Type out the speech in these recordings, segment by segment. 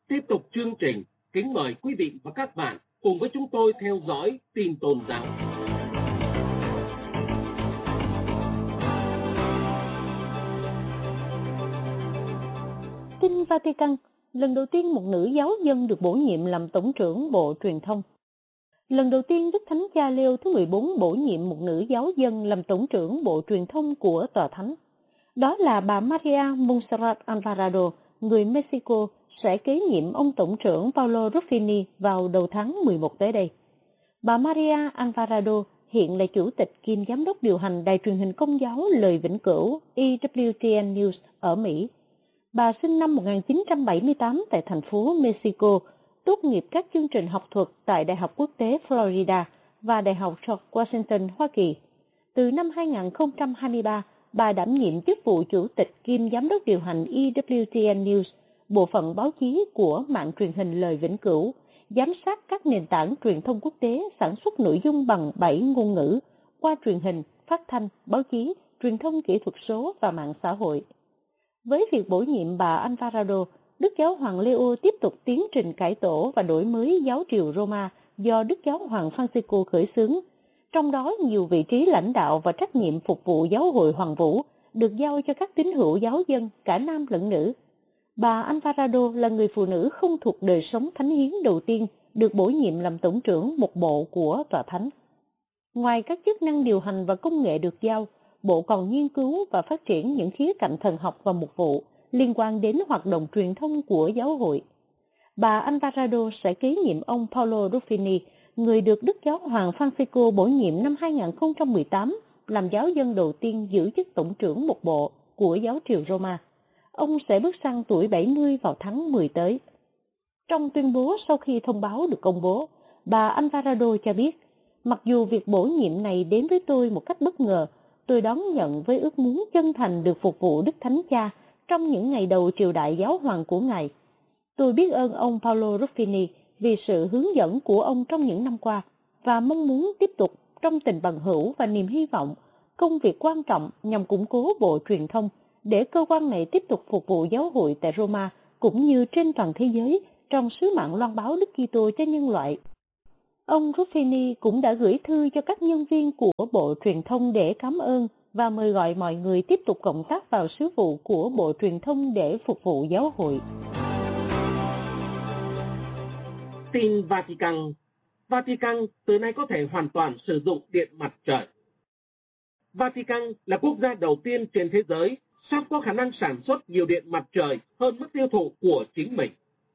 Tiếp tục chương trình, kính mời quý vị và các bạn cùng với chúng tôi theo dõi tin tôn giáo. Tin Vatican, lần đầu tiên một nữ giáo dân được bổ nhiệm làm Tổng trưởng Bộ Truyền thông. Lần đầu tiên Đức Thánh Cha Leo thứ 14 bổ nhiệm một nữ giáo dân làm Tổng trưởng Bộ Truyền thông của Tòa Thánh. Đó là bà Maria Montserrat Alvarado, người Mexico, sẽ kế nhiệm ông Tổng trưởng Paulo Ruffini vào đầu tháng 11 tới đây. Bà Maria Alvarado hiện là chủ tịch kiêm giám đốc điều hành đài truyền hình công giáo Lời Vĩnh Cửu EWTN News ở Mỹ. Bà sinh năm 1978 tại thành phố Mexico, tốt nghiệp các chương trình học thuật tại Đại học Quốc tế Florida và Đại học George Washington, Hoa Kỳ. Từ năm 2023, bà đảm nhiệm chức vụ chủ tịch kiêm giám đốc điều hành EWTN News, bộ phận báo chí của mạng truyền hình Lời Vĩnh Cửu, giám sát các nền tảng truyền thông quốc tế sản xuất nội dung bằng 7 ngôn ngữ qua truyền hình, phát thanh, báo chí, truyền thông kỹ thuật số và mạng xã hội. Với việc bổ nhiệm bà Alvarado, Đức Giáo hoàng Leo tiếp tục tiến trình cải tổ và đổi mới giáo triều Roma do Đức Giáo hoàng Francisco khởi xướng. Trong đó, nhiều vị trí lãnh đạo và trách nhiệm phục vụ giáo hội Hoàng Vũ được giao cho các tín hữu giáo dân, cả nam lẫn nữ. Bà Alvarado là người phụ nữ không thuộc đời sống thánh hiến đầu tiên được bổ nhiệm làm tổng trưởng một bộ của Tòa Thánh. Ngoài các chức năng điều hành và công nghệ được giao, bộ còn nghiên cứu và phát triển những khía cạnh thần học và mục vụ liên quan đến hoạt động truyền thông của giáo hội. Bà Alvarado sẽ kế nhiệm ông Paulo Ruffini, người được Đức Giáo hoàng Francisco bổ nhiệm năm 2018 làm giáo dân đầu tiên giữ chức tổng trưởng một bộ của giáo triều Roma. Ông sẽ bước sang tuổi 70 vào tháng 10 tới. Trong tuyên bố sau khi thông báo được công bố, bà Alvarado cho biết, mặc dù việc bổ nhiệm này đến với tôi một cách bất ngờ, tôi đón nhận với ước muốn chân thành được phục vụ Đức Thánh Cha trong những ngày đầu triều đại giáo hoàng của Ngài. Tôi biết ơn ông Paulo Ruffini vì sự hướng dẫn của ông trong những năm qua và mong muốn tiếp tục trong tình bằng hữu và niềm hy vọng công việc quan trọng nhằm củng cố bộ truyền thông để cơ quan này tiếp tục phục vụ giáo hội tại Roma cũng như trên toàn thế giới trong sứ mạng loan báo Đức Kitô cho nhân loại. Ông Ruffini cũng đã gửi thư cho các nhân viên của Bộ Truyền thông để cảm ơn và mời gọi mọi người tiếp tục cộng tác vào sứ vụ của Bộ Truyền thông để phục vụ giáo hội. Tin Vatican. Vatican từ nay có thể hoàn toàn sử dụng điện mặt trời. Vatican là quốc gia đầu tiên trên thế giới sắp có khả năng sản xuất nhiều điện mặt trời hơn mức tiêu thụ của chính mình.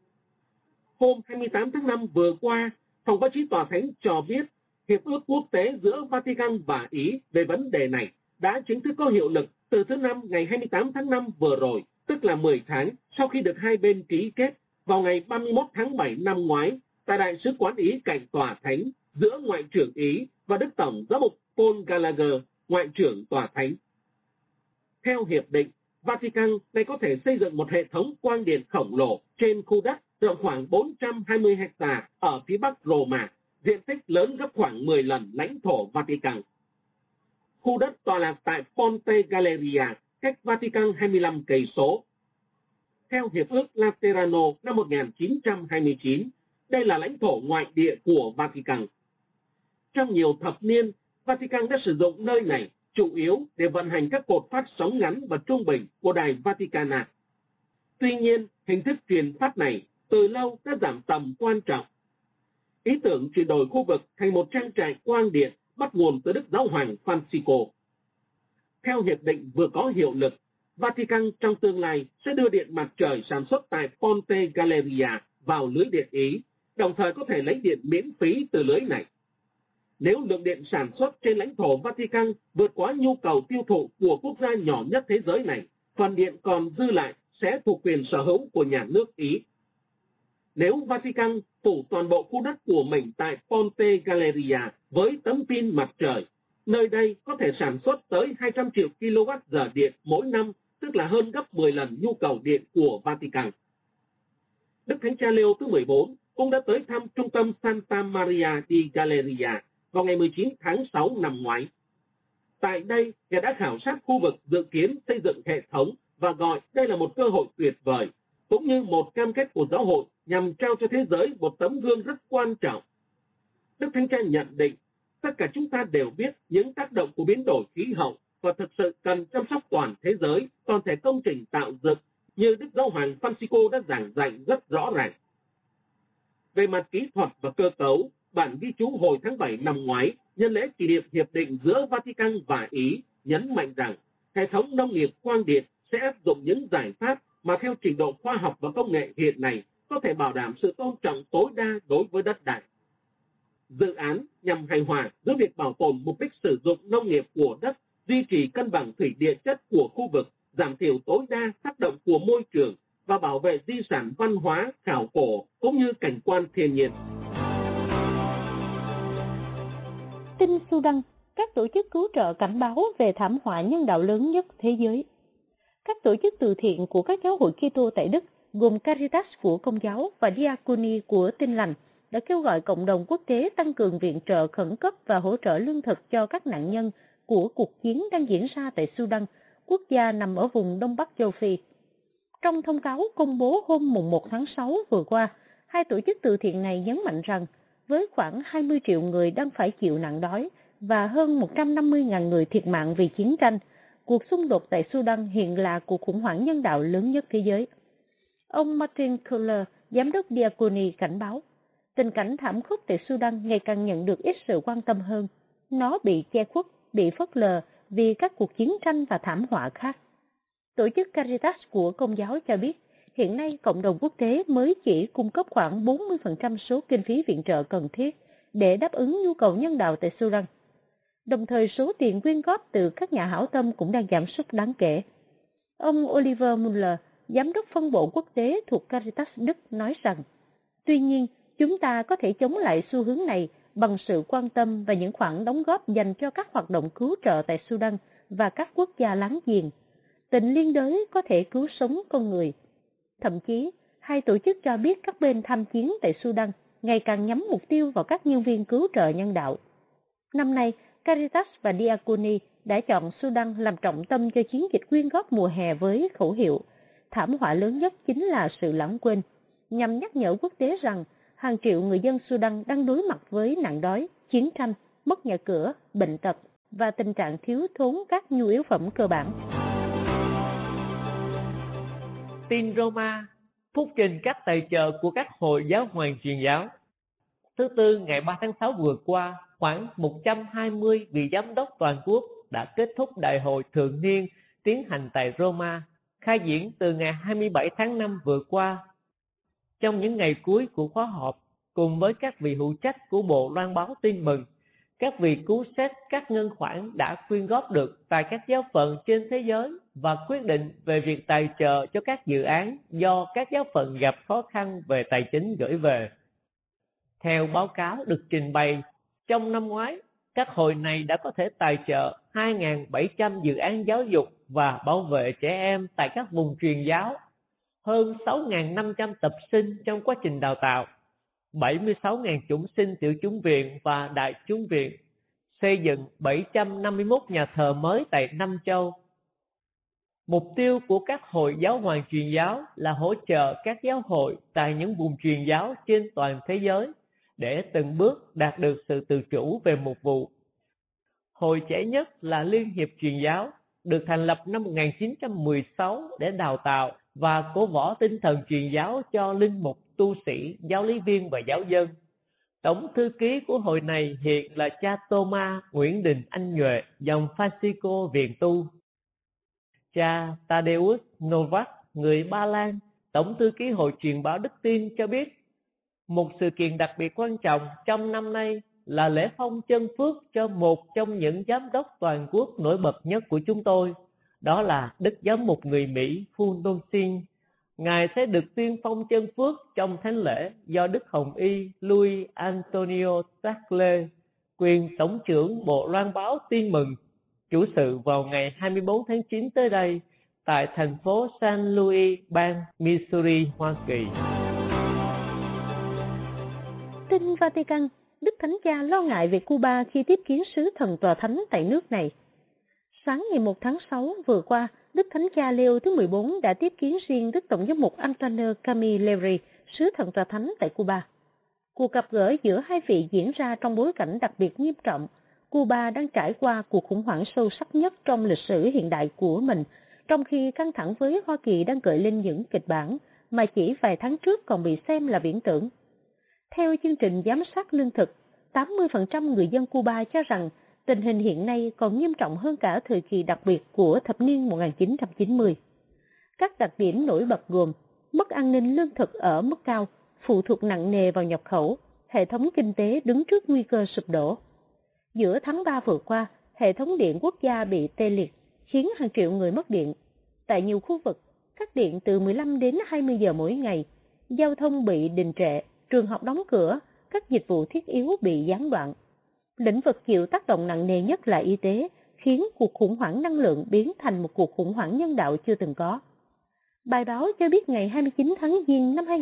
Hôm 28 tháng 5 vừa qua, Phòng báo chí Tòa Thánh cho biết Hiệp ước quốc tế giữa Vatican và Ý về vấn đề này đã chính thức có hiệu lực từ thứ Năm ngày 28 tháng 5 vừa rồi, tức là 10 tháng sau khi được hai bên ký kết vào ngày 31 tháng 7 năm ngoái tại Đại sứ quán Ý cạnh Tòa Thánh giữa Ngoại trưởng Ý và Đức Tổng giám mục Paul Gallagher, Ngoại trưởng Tòa Thánh. Theo hiệp định, Vatican này có thể xây dựng một hệ thống quang điện khổng lồ trên khu đất rộng khoảng 420 ha ở phía bắc Roma, diện tích lớn gấp khoảng 10 lần lãnh thổ Vatican. Khu đất tọa lạc tại Ponte Galeria, cách Vatican 25 cây số. Theo Hiệp ước Laterano năm 1929, đây là lãnh thổ ngoại địa của Vatican. Trong nhiều thập niên, Vatican đã sử dụng nơi này chủ yếu để vận hành các cột phát sóng ngắn và trung bình của đài Vaticana. Tuy nhiên, hình thức truyền phát này từ lâu đã giảm tầm quan trọng. Ý tưởng chuyển đổi khu vực thành một trang trại quang điện bắt nguồn từ Đức Giáo hoàng Francisco. Theo hiệp định vừa có hiệu lực, Vatican trong tương lai sẽ đưa điện mặt trời sản xuất tại Ponte Galeria vào lưới điện Ý, đồng thời có thể lấy điện miễn phí từ lưới này. Nếu lượng điện sản xuất trên lãnh thổ Vatican vượt quá nhu cầu tiêu thụ của quốc gia nhỏ nhất thế giới này, phần điện còn dư lại sẽ thuộc quyền sở hữu của nhà nước Ý. Nếu Vatican phủ toàn bộ khu đất của mình tại Ponte Galeria với tấm pin mặt trời, nơi đây có thể sản xuất tới 200 triệu kWh điện mỗi năm, tức là hơn gấp 10 lần nhu cầu điện của Vatican. Đức Thánh Cha Leo thứ 14 cũng đã tới thăm trung tâm Santa Maria di Galeria vào ngày 19 tháng 6 năm ngoái. Tại đây, Ngài đã khảo sát khu vực dự kiến xây dựng hệ thống và gọi đây là một cơ hội tuyệt vời, cũng như một cam kết của giáo hội nhằm trao cho thế giới một tấm gương rất quan trọng. Đức Thánh Cha nhận định, tất cả chúng ta đều biết những tác động của biến đổi khí hậu và thực sự cần chăm sóc toàn thế giới, toàn thể công trình tạo dựng như Đức Giáo hoàng Francisco đã giảng dạy rất rõ ràng. Về mặt kỹ thuật và cơ cấu, bản ghi chú hồi tháng 7 năm ngoái nhân lễ kỷ niệm hiệp định giữa Vatican và Ý nhấn mạnh rằng hệ thống nông nghiệp quang điện sẽ áp dụng những giải pháp mà theo trình độ khoa học và công nghệ hiện nay có thể bảo đảm sự tôn trọng tối đa đối với đất đai. Dự án nhằm hài hòa giữa việc bảo tồn mục đích sử dụng nông nghiệp của đất, duy trì cân bằng thủy địa chất của khu vực, giảm thiểu tối đa tác động của môi trường và bảo vệ di sản văn hóa, khảo cổ cũng như cảnh quan thiên nhiên. Tin Sudan, các tổ chức cứu trợ cảnh báo về thảm họa nhân đạo lớn nhất thế giới. Các tổ chức từ thiện của các giáo hội Kitô tại Đức, gồm Caritas của Công giáo và Diakoni của Tin lành, đã kêu gọi cộng đồng quốc tế tăng cường viện trợ khẩn cấp và hỗ trợ lương thực cho các nạn nhân của cuộc chiến đang diễn ra tại Sudan, quốc gia nằm ở vùng Đông Bắc châu Phi. Trong thông cáo công bố hôm 1 tháng 6 vừa qua, hai tổ chức từ thiện này nhấn mạnh rằng với khoảng 20 triệu người đang phải chịu nạn đói và hơn 150.000 người thiệt mạng vì chiến tranh, cuộc xung đột tại Sudan hiện là cuộc khủng hoảng nhân đạo lớn nhất thế giới. Ông Martin Kohler, giám đốc Diakoni, cảnh báo, tình cảnh thảm khốc tại Sudan ngày càng nhận được ít sự quan tâm hơn. Nó bị che khuất, bị phớt lờ vì các cuộc chiến tranh và thảm họa khác. Tổ chức Caritas của Công giáo cho biết, hiện nay cộng đồng quốc tế mới chỉ cung cấp khoảng 40% số kinh phí viện trợ cần thiết để đáp ứng nhu cầu nhân đạo tại Sudan. Đồng thời số tiền quyên góp từ các nhà hảo tâm cũng đang giảm sút đáng kể. Ông Oliver Muller, giám đốc phân bộ quốc tế thuộc Caritas Đức, nói rằng, tuy nhiên, chúng ta có thể chống lại xu hướng này bằng sự quan tâm và những khoản đóng góp dành cho các hoạt động cứu trợ tại Sudan và các quốc gia láng giềng. Tình liên đới có thể cứu sống con người. Thậm chí, hai tổ chức cho biết các bên tham chiến tại Sudan ngày càng nhắm mục tiêu vào các nhân viên cứu trợ nhân đạo. Năm nay, Caritas và Diakoni đã chọn Sudan làm trọng tâm cho chiến dịch quyên góp mùa hè với khẩu hiệu thảm họa lớn nhất chính là sự lãng quên, nhằm nhắc nhở quốc tế rằng hàng triệu người dân Sudan đang đối mặt với nạn đói, chiến tranh, mất nhà cửa, bệnh tật và tình trạng thiếu thốn các nhu yếu phẩm cơ bản. Tin Roma, phúc trình các tài trợ của các hội giáo hoàng truyền giáo. Thứ Tư ngày 3 tháng 6 vừa qua, khoảng 120 vị giám đốc toàn quốc đã kết thúc đại hội thường niên tiến hành tại Roma, khai diễn từ ngày 27 tháng 5 vừa qua. Trong những ngày cuối của khóa họp, cùng với các vị hữu trách của Bộ Loan báo Tin mừng, các vị cứu xét các ngân khoản đã quyên góp được tại các giáo phận trên thế giới và quyết định về việc tài trợ cho các dự án do các giáo phận gặp khó khăn về tài chính gửi về. Theo báo cáo được trình bày, trong năm ngoái, các hội này đã có thể tài trợ 2.700 dự án giáo dục và bảo vệ trẻ em tại các vùng truyền giáo, hơn 6.500 tập sinh trong quá trình đào tạo, 76.000 chủng sinh tiểu chủng viện và đại chủng viện, xây dựng 751 nhà thờ mới tại 5 châu. Mục tiêu của các hội giáo hoàng truyền giáo là hỗ trợ các giáo hội tại những vùng truyền giáo trên toàn thế giới để từng bước đạt được sự tự chủ về mục vụ. Hội trẻ nhất là Liên hiệp truyền giáo, được thành lập năm 1916 để đào tạo và cổ võ tinh thần truyền giáo cho linh mục, tu sĩ, giáo lý viên và giáo dân. Tổng thư ký của hội này hiện là cha Thomas Nguyễn Đình Anh Nhuệ, dòng Francisco Viện Tu. Cha Tadeusz Nowak, người Ba Lan, tổng thư ký hội truyền báo Đức Tin cho biết, một sự kiện đặc biệt quan trọng trong năm nay là lễ phong chân phước cho một trong những giám đốc toàn quốc nổi bật nhất của chúng tôi, đó là Đức Giám mục người Mỹ Phun Đôn Xin. Ngài sẽ được tuyên phong chân phước trong thánh lễ do Đức Hồng Y Luis Antonio Tagle, quyền tổng trưởng Bộ Loan báo Tin mừng, chủ sự vào ngày 24 tháng 9 tới đây tại thành phố San Luis, bang Missouri, Hoa Kỳ. Tin Vatican, Đức Thánh Cha lo ngại về Cuba khi tiếp kiến sứ thần tòa thánh tại nước này. Sáng ngày 1 tháng 6 vừa qua, Đức Thánh Cha Leo thứ 14 đã tiếp kiến riêng Đức Tổng giám mục Antonio Camilleri, sứ thần tòa thánh tại Cuba. Cuộc gặp gỡ giữa hai vị diễn ra trong bối cảnh đặc biệt nghiêm trọng. Cuba đang trải qua cuộc khủng hoảng sâu sắc nhất trong lịch sử hiện đại của mình, trong khi căng thẳng với Hoa Kỳ đang gợi lên những kịch bản mà chỉ vài tháng trước còn bị xem là viễn tưởng. Theo chương trình giám sát lương thực, 80% người dân Cuba cho rằng tình hình hiện nay còn nghiêm trọng hơn cả thời kỳ đặc biệt của thập niên 1990. Các đặc điểm nổi bật gồm mất an ninh lương thực ở mức cao, phụ thuộc nặng nề vào nhập khẩu, hệ thống kinh tế đứng trước nguy cơ sụp đổ. Giữa tháng 3 vừa qua, hệ thống điện quốc gia bị tê liệt, khiến hàng triệu người mất điện. Tại nhiều khu vực, cắt điện từ 15 đến 20 giờ mỗi ngày, giao thông bị đình trệ, trường học đóng cửa, các dịch vụ thiết yếu bị gián đoạn. Lĩnh vực chịu tác động nặng nề nhất là y tế, khiến cuộc khủng hoảng năng lượng biến thành một cuộc khủng hoảng nhân đạo chưa từng có. Bài báo cho biết ngày 29 tháng Giêng năm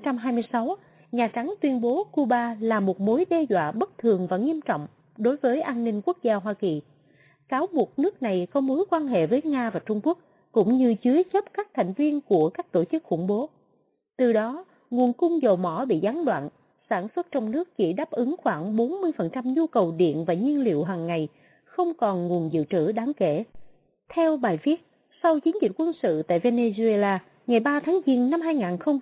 2026, Nhà Trắng tuyên bố Cuba là một mối đe dọa bất thường và nghiêm trọng đối với an ninh quốc gia Hoa Kỳ. Cáo buộc nước này có mối quan hệ với Nga và Trung Quốc, cũng như chứa chấp các thành viên của các tổ chức khủng bố. Từ đó, nguồn cung dầu mỏ bị gián đoạn, sản xuất trong nước chỉ đáp ứng khoảng 40% nhu cầu điện và nhiên liệu hàng ngày, không còn nguồn dự trữ đáng kể. Theo bài viết, sau chiến dịch quân sự tại Venezuela ngày 3 tháng Giêng năm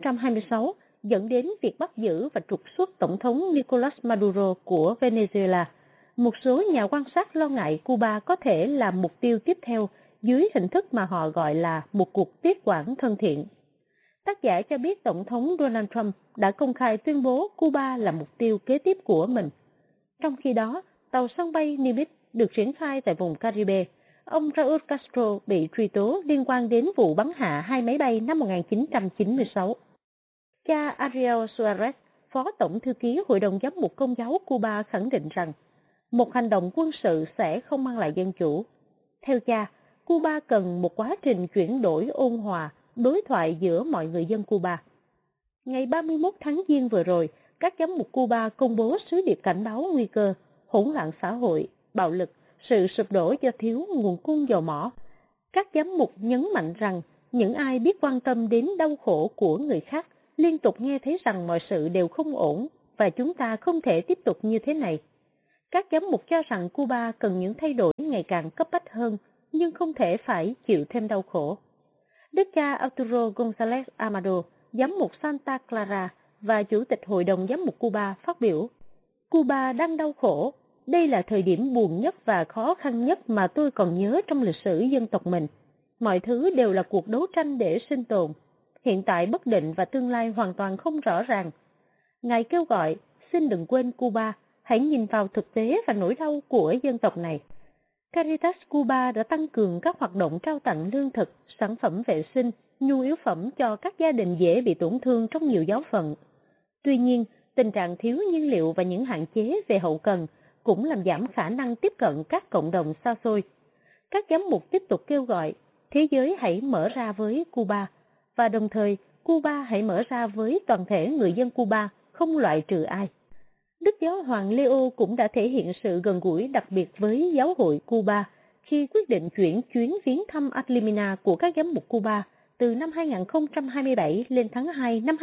2026 dẫn đến việc bắt giữ và trục xuất Tổng thống Nicolas Maduro của Venezuela, một số nhà quan sát lo ngại Cuba có thể là mục tiêu tiếp theo dưới hình thức mà họ gọi là một cuộc tiếp quản thân thiện. Tác giả cho biết Tổng thống Donald Trump đã công khai tuyên bố Cuba là mục tiêu kế tiếp của mình. Trong khi đó, tàu sân bay Nimitz được triển khai tại vùng Caribe. Ông Raúl Castro bị truy tố liên quan đến vụ bắn hạ 2 máy bay năm 1996. Cha Ariel Suarez, Phó Tổng Thư ký Hội đồng Giám mục Công giáo Cuba khẳng định rằng một hành động quân sự sẽ không mang lại dân chủ. Theo cha, Cuba cần một quá trình chuyển đổi ôn hòa, đối thoại giữa mọi người dân Cuba. Ngày 31 tháng Giêng vừa rồi, các giám mục Cuba công bố sứ điệp cảnh báo nguy cơ, hỗn loạn xã hội, bạo lực, sự sụp đổ do thiếu nguồn cung dầu mỏ. Các giám mục nhấn mạnh rằng những ai biết quan tâm đến đau khổ của người khác liên tục nghe thấy rằng mọi sự đều không ổn và chúng ta không thể tiếp tục như thế này. Các giám mục cho rằng Cuba cần những thay đổi ngày càng cấp bách hơn, nhưng không thể phải chịu thêm đau khổ. Đức cha Arturo González Amado, giám mục Santa Clara và Chủ tịch Hội đồng Giám mục Cuba phát biểu: Cuba đang đau khổ. Đây là thời điểm buồn nhất và khó khăn nhất mà tôi còn nhớ trong lịch sử dân tộc mình. Mọi thứ đều là cuộc đấu tranh để sinh tồn. Hiện tại bất định và tương lai hoàn toàn không rõ ràng. Ngài kêu gọi, xin đừng quên Cuba, hãy nhìn vào thực tế và nỗi đau của dân tộc này. Caritas Cuba đã tăng cường các hoạt động trao tặng lương thực, sản phẩm vệ sinh, nhu yếu phẩm cho các gia đình dễ bị tổn thương trong nhiều giáo phận. Tuy nhiên, tình trạng thiếu nhiên liệu và những hạn chế về hậu cần cũng làm giảm khả năng tiếp cận các cộng đồng xa xôi. Các giám mục tiếp tục kêu gọi thế giới hãy mở ra với Cuba, và đồng thời Cuba hãy mở ra với toàn thể người dân Cuba, không loại trừ ai. Đức Giáo hoàng Leo cũng đã thể hiện sự gần gũi đặc biệt với giáo hội Cuba khi quyết định chuyển chuyến viếng thăm Adlimina của các giám mục Cuba từ năm 2027 lên tháng 2 năm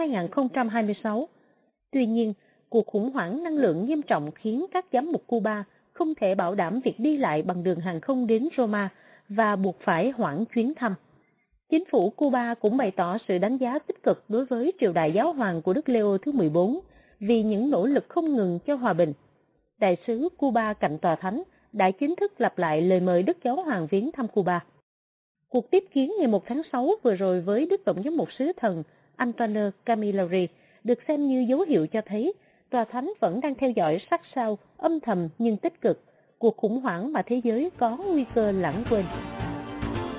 2026. Tuy nhiên, cuộc khủng hoảng năng lượng nghiêm trọng khiến các giám mục Cuba không thể bảo đảm việc đi lại bằng đường hàng không đến Roma và buộc phải hoãn chuyến thăm. Chính phủ Cuba cũng bày tỏ sự đánh giá tích cực đối với triều đại giáo hoàng của Đức Leo thứ 14 vì những nỗ lực không ngừng cho hòa bình. Đại sứ Cuba cạnh tòa thánh đã chính thức lặp lại lời mời Đức Giáo hoàng viếng thăm Cuba. Cuộc tiếp kiến ngày 1 tháng 6 vừa rồi với Đức Tổng giám mục sứ thần Antonio Camilleri được xem như dấu hiệu cho thấy tòa thánh vẫn đang theo dõi sát sao, âm thầm nhưng tích cực, cuộc khủng hoảng mà thế giới có nguy cơ lãng quên.